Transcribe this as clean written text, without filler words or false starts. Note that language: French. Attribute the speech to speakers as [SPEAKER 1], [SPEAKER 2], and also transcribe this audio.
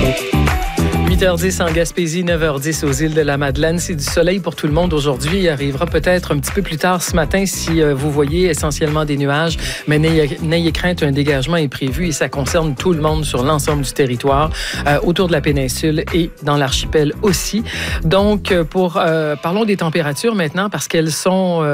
[SPEAKER 1] 8h10 en Gaspésie, 9h10 aux îles de la Madeleine. C'est du soleil pour tout le monde aujourd'hui. Il arrivera peut-être un petit peu plus tard ce matin si vous voyez essentiellement des nuages. Mais n'ayez crainte, un dégagement est prévu et ça concerne tout le monde sur l'ensemble du territoire, autour de la péninsule et dans l'archipel aussi. Donc, parlons des températures maintenant parce qu'elles sont